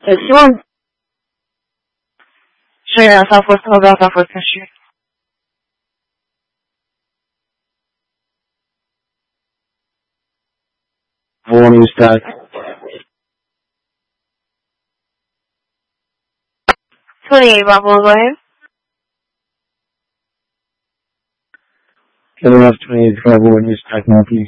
Sean. Straight out Southwest, hold out Southwest Street. One is that. 28 Buffalo, go ahead. Can I have 28 Bravo when you start now, please?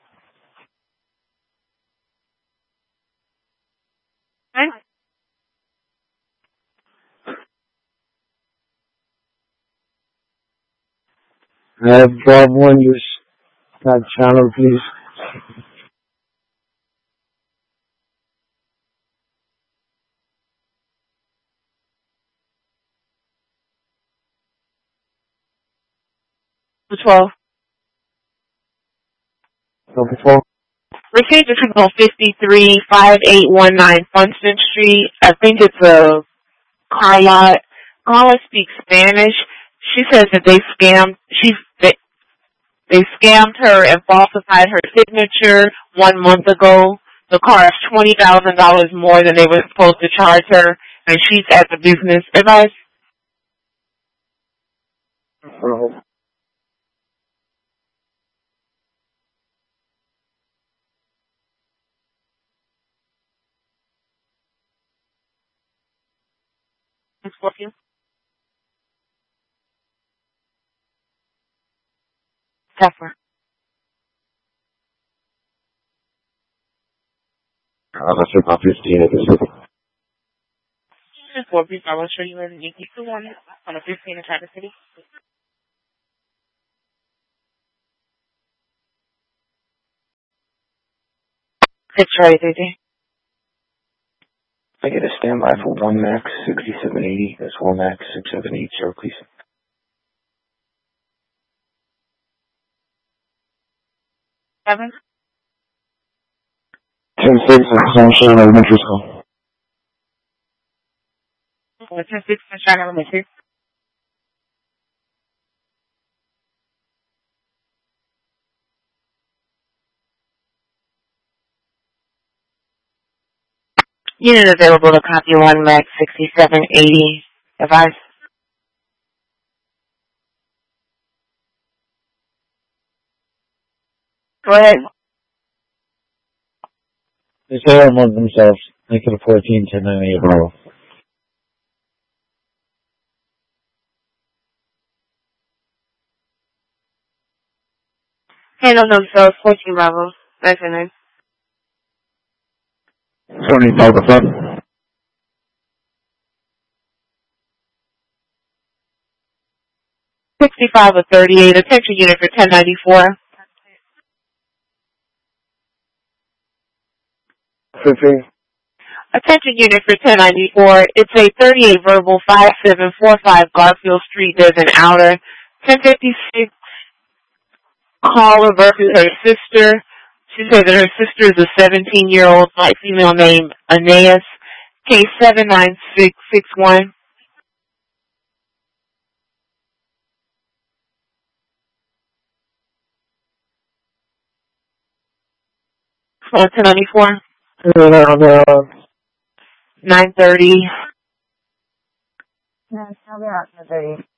I have Bravo when you start channel, please. The 12. Number 4. Received a signal 535819 Funston Street. I think it's a car lot. Caller speaks Spanish. She says that they scammed her and falsified her signature 1 month ago. The car is $20,000 more than they were supposed to charge her, and she's at the business advice. Bravo. Scorpio. Pepper. Let's say about 15 at this. Scorpio, I will show you where the Yankee 2-1 on a 15 in Traverse City. It's right, JJ. I get a standby for 1 Max 6780. That's 1 Max 6780, please. 7. 10-6, I'm showing elementary school. 10-6, Sunshine Elementary. Unit available to copy 1 Max 6780. Advice. Go ahead. They say among themselves. Make it a 14, 10, 9, 8, Bravo. Handle themselves 14 Bravo. That's your name. 25%. 65 of 38. Attention unit for 1094. 15. Attention unit for 1094. It's a 38 verbal 5745 Garfield Street. There's an outer. 1056. Caller versus her sister. She said that her sister is a 17-year-old white female named Aeneas. Case 79661. 1094. 930. No, I'll be out 9:30.